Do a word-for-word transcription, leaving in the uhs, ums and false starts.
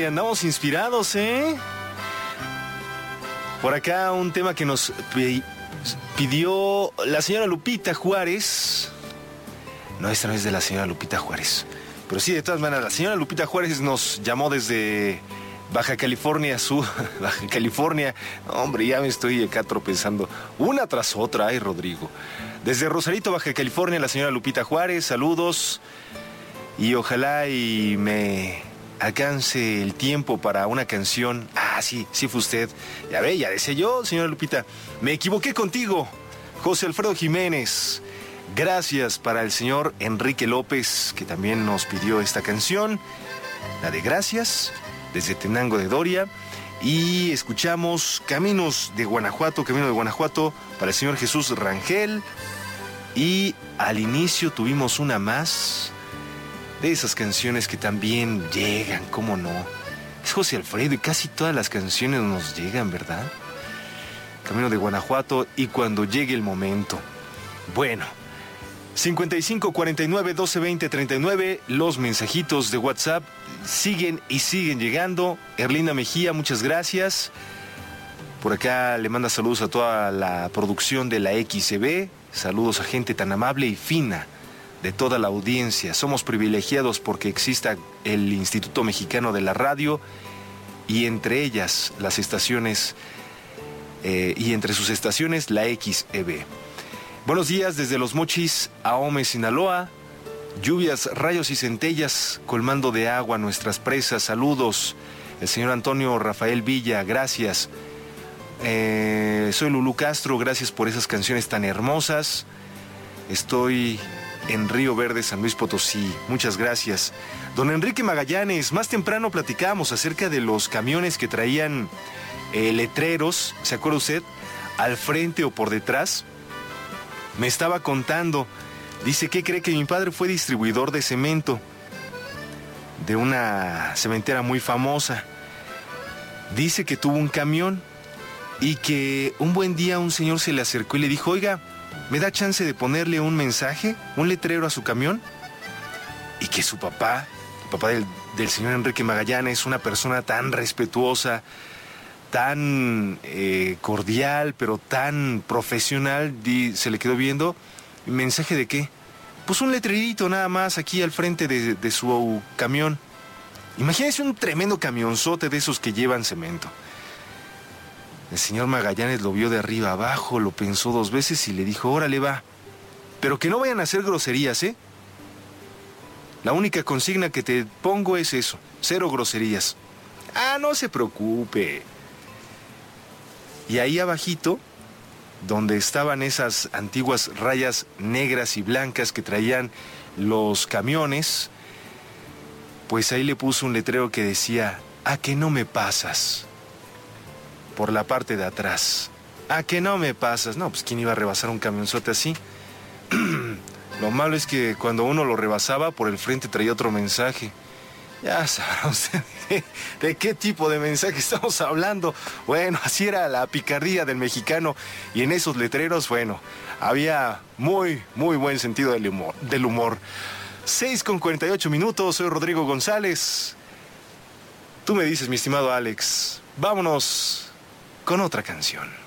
Híjole, andamos inspirados, ¿eh? Por acá un tema que nos pidió la señora Lupita Juárez. No, esta no es de la señora Lupita Juárez. Pero sí, de todas maneras, la señora Lupita Juárez nos llamó desde Baja California Sur. Baja California. Hombre, ya me estoy acá tropezando. Una tras otra, ay, Rodrigo. Desde Rosarito, Baja California, la señora Lupita Juárez, saludos. Y ojalá y me alcance el tiempo para una canción. Ah, sí, sí fue usted. Ya ve, ya decía yo, señora Lupita. Me equivoqué contigo, José Alfredo Jiménez. Gracias para el señor Enrique López, que también nos pidió esta canción. La de Gracias, desde Tenango de Doria. Y escuchamos Caminos de Guanajuato, Camino de Guanajuato, para el señor Jesús Rangel. Y al inicio tuvimos una más de esas canciones que también llegan, ¿cómo no? Es José Alfredo y casi todas las canciones nos llegan, ¿verdad? Camino de Guanajuato y Cuando llegue el momento. Bueno, cincuenta y cinco, cuarenta y nueve, doce, veinte, treinta y nueve, los mensajitos de WhatsApp siguen y siguen llegando. Erlinda Mejía, muchas gracias. Por acá le manda saludos a toda la producción de la X C B. Saludos a gente tan amable y fina de toda la audiencia. Somos privilegiados porque exista el Instituto Mexicano de la Radio y entre ellas las estaciones, eh, y entre sus estaciones la X E B. Buenos días desde Los Mochis, Ahome, Sinaloa. Lluvias, rayos y centellas colmando de agua nuestras presas. Saludos. El señor Antonio Rafael Villa, gracias. Eh, soy Lulú Castro, gracias por esas canciones tan hermosas. Estoy en Río Verde, San Luis Potosí. Muchas gracias. Don Enrique Magallanes, más temprano platicábamos acerca de los camiones que traían eh, letreros, ¿se acuerda usted? Al frente o por detrás. Me estaba contando, dice, ¿qué cree? Que mi padre fue distribuidor de cemento de una cementera muy famosa. Dice que tuvo un camión y que un buen día un señor se le acercó y le dijo, oiga, ¿me da chance de ponerle un mensaje, un letrero a su camión? Y que su papá, el papá del, del señor Enrique Magallanes, una persona tan respetuosa, tan eh, cordial, pero tan profesional, di, se le quedó viendo. ¿Mensaje de qué? Pues un letrerito nada más aquí al frente de, de su camión. Imagínese un tremendo camionzote de esos que llevan cemento. El señor Magallanes lo vio de arriba abajo, lo pensó dos veces y le dijo, órale va, pero que no vayan a hacer groserías, ¿eh? La única consigna que te pongo es eso, cero groserías. Ah, no se preocupe. Y ahí abajito, donde estaban esas antiguas rayas negras y blancas que traían los camiones, pues ahí le puso un letrero que decía, ¿a que no me pasas? Por la parte de atrás. ¿A que no me pasas? No, pues ¿quién iba a rebasar un camionzote así? Lo malo es que cuando uno lo rebasaba, por el frente traía otro mensaje. Ya sabrá usted de, de qué tipo de mensaje estamos hablando. Bueno, así era la picardía del mexicano. Y en esos letreros, bueno, había muy, muy buen sentido del humor. Del humor. seis con cuarenta y ocho minutos, soy Rodrigo González. Tú me dices, mi estimado Alex, vámonos con otra canción.